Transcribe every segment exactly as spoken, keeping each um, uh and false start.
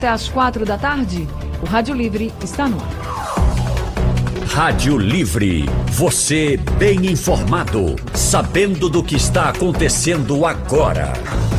Até às quatro da tarde, o Rádio Livre está no ar. Rádio Livre, você bem informado, sabendo do que está acontecendo agora.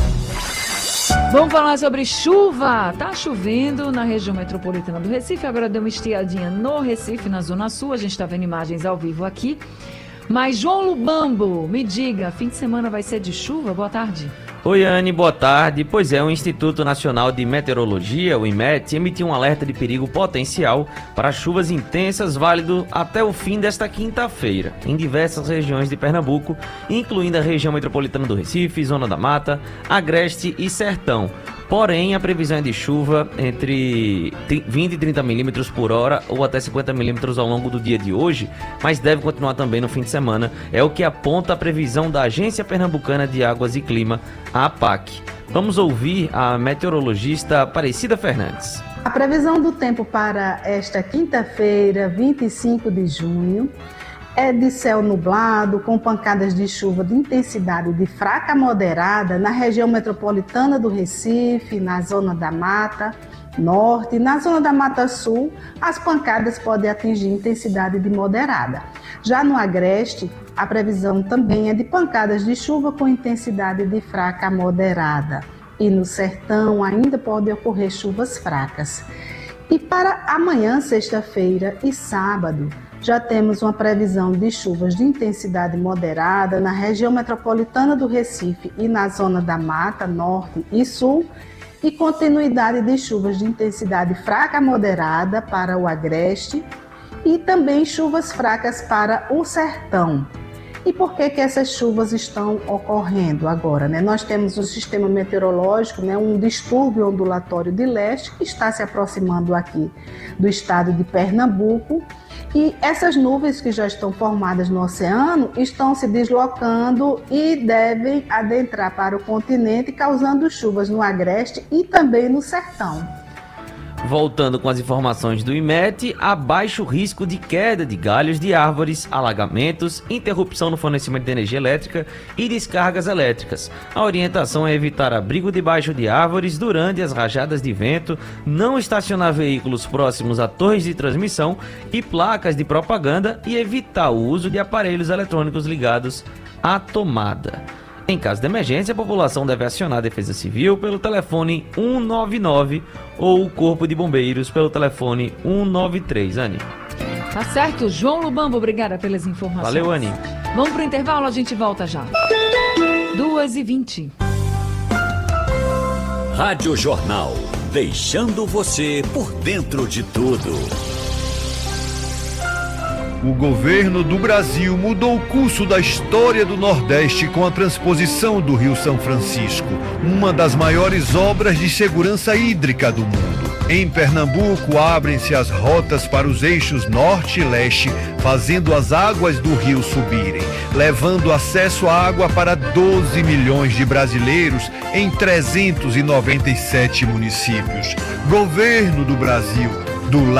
Vamos falar sobre chuva. Tá chovendo na região metropolitana do Recife, agora deu uma estiadinha no Recife, na Zona Sul, a gente está vendo imagens ao vivo aqui. Mas João Lubambo, me diga, fim de semana vai ser de chuva? Boa tarde. Oi, Anne, boa tarde. Pois é, o Instituto Nacional de Meteorologia, o IMET, emitiu um alerta de perigo potencial para chuvas intensas válido até o fim desta quinta-feira, em diversas regiões de Pernambuco, incluindo a região metropolitana do Recife, Zona da Mata, Agreste e Sertão. Porém, a previsão é de chuva entre vinte e trinta milímetros por hora ou até cinquenta milímetros ao longo do dia de hoje, mas deve continuar também no fim de semana. É o que aponta a previsão da Agência Pernambucana de Águas e Clima, a APAC. Vamos ouvir a meteorologista Aparecida Fernandes. A previsão do tempo para esta quinta-feira, vinte e cinco de junho, é de céu nublado, com pancadas de chuva de intensidade de fraca a moderada na região metropolitana do Recife, na Zona da Mata Norte. Na Zona da Mata Sul, as pancadas podem atingir intensidade de moderada. Já no Agreste, a previsão também é de pancadas de chuva com intensidade de fraca a moderada. E no Sertão ainda podem ocorrer chuvas fracas. E para amanhã, sexta-feira e sábado, já temos uma previsão de chuvas de intensidade moderada na região metropolitana do Recife e na Zona da Mata Norte e Sul, e continuidade de chuvas de intensidade fraca a moderada para o Agreste e também chuvas fracas para o Sertão. E por que que essas chuvas estão ocorrendo agora, né? Nós temos um sistema meteorológico, né, um distúrbio ondulatório de leste que está se aproximando aqui do estado de Pernambuco, e essas nuvens que já estão formadas no oceano estão se deslocando e devem adentrar para o continente, causando chuvas no Agreste e também no Sertão. Voltando com as informações do IMET, há baixo risco de queda de galhos de árvores, alagamentos, interrupção no fornecimento de energia elétrica e descargas elétricas. A orientação é evitar abrigo debaixo de árvores durante as rajadas de vento, não estacionar veículos próximos a torres de transmissão e placas de propaganda e evitar o uso de aparelhos eletrônicos ligados à tomada. Em caso de emergência, a população deve acionar a Defesa Civil pelo telefone cento e noventa e nove ou o Corpo de Bombeiros pelo telefone cento e noventa e três. Anny. Tá certo. João Lubambo, obrigada pelas informações. Valeu, Anny. Vamos pro intervalo, a gente volta já. duas e vinte. Rádio Jornal, deixando você por dentro de tudo. O governo do Brasil mudou o curso da história do Nordeste com a transposição do Rio São Francisco, uma das maiores obras de segurança hídrica do mundo. Em Pernambuco, abrem-se as rotas para os eixos norte e leste, fazendo as águas do rio subirem, levando acesso à água para doze milhões de brasileiros em trezentos e noventa e sete municípios. Governo do Brasil, do lado